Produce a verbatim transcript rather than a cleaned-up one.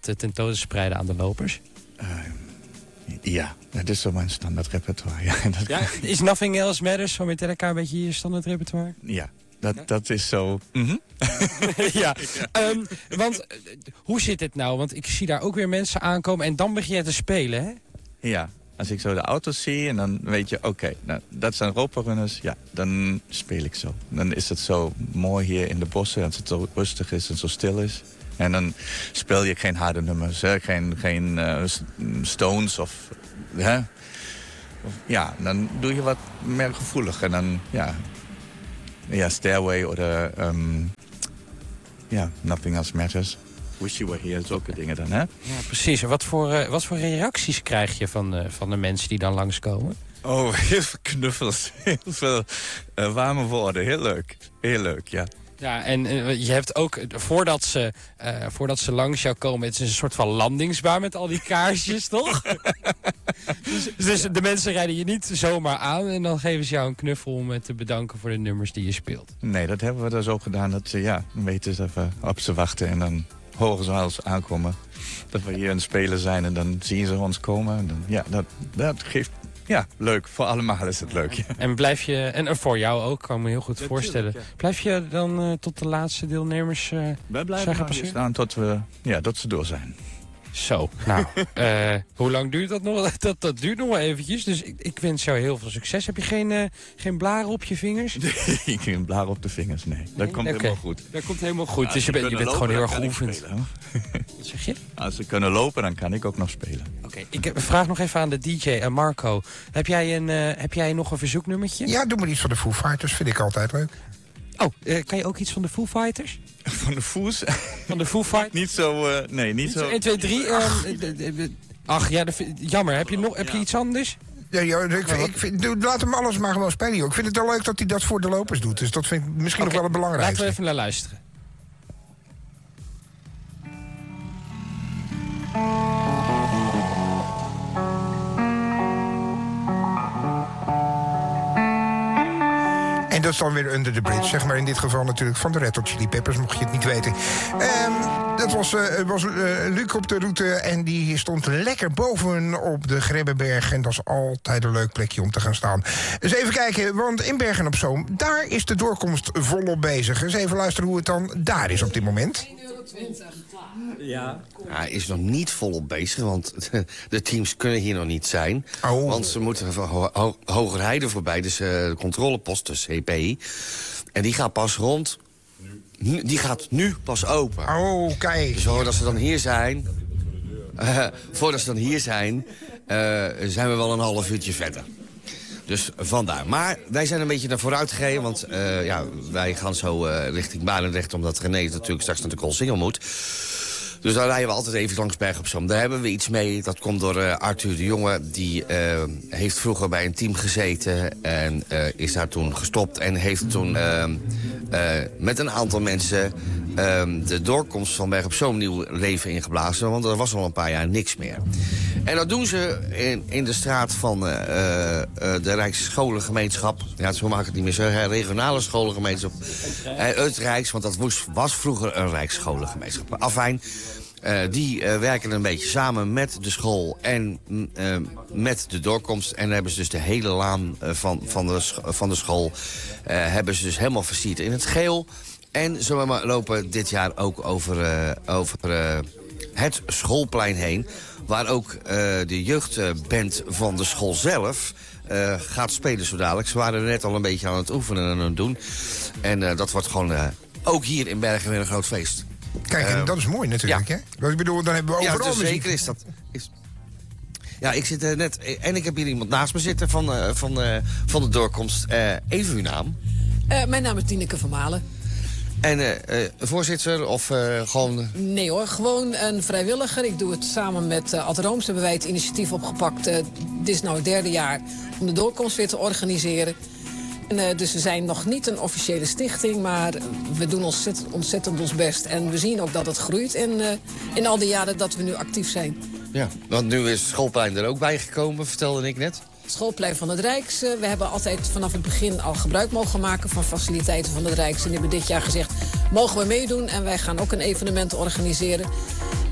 dat uh, tentoon te spreiden aan de lopers? Uh, ja, dat is zo mijn standaard repertoire. Ja, dat... ja, is Nothing Else Matters van Metallica een beetje je standaard repertoire? Ja, dat, ja? dat is zo... Mm-hmm. ja, um, want uh, hoe zit het nou? Want ik zie daar ook weer mensen aankomen en dan begin je te spelen, hè? Ja. Als ik zo de auto's zie en dan weet je, oké, okay, nou, dat zijn Europa-runners, ja, dan speel ik zo. Dan is het zo mooi hier in de bossen, als het zo rustig is en zo stil is. En dan speel je geen harde nummers, hè? geen, geen uh, Stones of, hè? of... Ja, dan doe je wat meer gevoelig. En dan, ja, ja Stairway of um, ja, Nothing Else Matters. Wish You Were Here, zulke dingen dan, hè? Ja, precies. En wat voor, uh, wat voor reacties krijg je van, uh, van de mensen die dan langskomen? Oh, heel veel knuffels. Heel veel uh, warme woorden. Heel leuk. Heel leuk, ja. Ja, en uh, je hebt ook, voordat ze, uh, voordat ze langs jou komen... het is een soort van landingsbaan met al die kaarsjes, toch? dus dus ja. De mensen rijden je niet zomaar aan... en dan geven ze jou een knuffel om uh, te bedanken voor de nummers die je speelt. Nee, dat hebben we dan zo gedaan. Dat ze, ja, dan weten ze even op ze wachten en dan... horen ze als aankomen. Dat we hier aan het spelen zijn en dan zien ze ons komen. En dan, ja, dat, dat geeft... Ja, leuk. Voor allemaal is het leuk. Ja. En blijf je... En voor jou ook, kan ik me heel goed ja, voorstellen. Tuurlijk, ja. Blijf je dan uh, tot de laatste deelnemers uh, Wij blijven hier staan tot, we, ja, tot ze door zijn. Zo, nou, uh, hoe lang duurt dat nog? Dat, dat duurt nog wel eventjes, dus ik, ik wens jou heel veel succes. Heb je geen, uh, geen blaren op je vingers? Nee, ik heb een blaar op de vingers, nee. Dat nee? komt okay. helemaal goed. Dat komt helemaal goed, ja, dus je, ben, je bent lopen, gewoon heel erg geoefend. Wat zeg je? Als ze kunnen lopen, dan kan ik ook nog spelen. Oké, okay, ik vraag nog even aan de D J, uh, Marco. Heb jij, een, uh, heb jij nog een verzoeknummertje? Ja, doe maar iets van de Foo Fighters, vind ik altijd leuk. Oh, uh, kan je ook iets van de Foo Fighters? Van de Foos? Van de Foo Fighters? Niet zo, uh, nee, niet, niet zo... één, twee, drie. Ach, uh, ach ja, de, jammer. Heb je, nog, heb je iets anders? Ja, ja, ik vind, ik vind, laat hem alles maar gewoon spelen, joh. Ik vind het wel leuk dat hij dat voor de lopers doet. Dus dat vind ik misschien okay, nog wel het belangrijkste. Laten we even naar luisteren. En dat is dan weer Under the Bridge, zeg maar in dit geval natuurlijk van de Red Hot Chili Peppers, mocht je het niet weten. Um, dat was, uh, was uh, Luc op de route en die stond lekker boven op de Grebbeberg. En dat is altijd een leuk plekje om te gaan staan. Dus even kijken, want in Bergen op Zoom, daar is de doorkomst volop bezig. Dus even luisteren hoe het dan daar is op dit moment. één euro twintig. Ja. Hij is nog niet volop bezig, want de teams kunnen hier nog niet zijn. Oh. Want ze moeten van ho ho Hogerheide voorbij, dus uh, de controlepost, dus C P I. En die gaat pas rond... Nu, die gaat nu pas open. Oh, kijk. Dus voordat ze dan hier zijn... Uh, voordat ze dan hier zijn, uh, zijn we wel een half uurtje verder. Dus vandaar. Maar wij zijn een beetje naar vooruit gegaan, want uh, ja, wij gaan zo uh, richting Barendrecht, omdat René natuurlijk straks naar de Koolsingel moet. Dus daar rijden we altijd even langs Bergen op Zoom. Daar hebben we iets mee. Dat komt door uh, Arthur de Jonge. Die uh, heeft vroeger bij een team gezeten en uh, is daar toen gestopt. En heeft toen uh, uh, met een aantal mensen uh, de doorkomst van Bergen op Zoom nieuw leven ingeblazen. Want er was al een paar jaar niks meer. En dat doen ze in, in de straat van uh, uh, de Rijksscholengemeenschap. Ja, zo maak ik het niet meer zeggen. Regionale scholengemeenschap. Uh, het Rijks, want dat was, was vroeger een Rijksscholengemeenschap. Afijn. Uh, die uh, werken een beetje samen met de school en uh, met de doorkomst. En dan hebben ze dus de hele laan uh, van, van, de van de school uh, hebben ze dus helemaal versierd in het geel. En ze lopen dit jaar ook over, uh, over uh, het schoolplein heen. Waar ook uh, de jeugdband van de school zelf uh, gaat spelen zo dadelijk. Ze waren net al een beetje aan het oefenen en aan het doen. En uh, dat wordt gewoon uh, ook hier in Bergen weer een groot feest. Kijk, en uh, dat is mooi natuurlijk, ja. Hè? Want ik bedoel, dan hebben we overal ja, dus muziek. Zeker is dat. Is... Ja, ik zit uh, net... En ik heb hier iemand naast me zitten van, uh, van, uh, van de doorkomst. Uh, even uw naam. Uh, mijn naam is Tineke van Malen. En uh, uh, voorzitter of uh, gewoon... Nee hoor, gewoon een vrijwilliger. Ik doe het samen met uh, Ad Rooms. Hebben wij het initiatief opgepakt. Uh, dit is nou het derde jaar om de doorkomst weer te organiseren. En, uh, dus we zijn nog niet een officiële stichting, maar we doen ontzettend, ontzettend ons best. En we zien ook dat het groeit in, uh, in al die jaren dat we nu actief zijn. Ja, want nu is het schoolplein er ook bij gekomen, vertelde ik net. Het schoolplein van het Rijks. Uh, we hebben altijd vanaf het begin al gebruik mogen maken van faciliteiten van het Rijks. En die hebben dit jaar gezegd, mogen we meedoen? En wij gaan ook een evenement organiseren.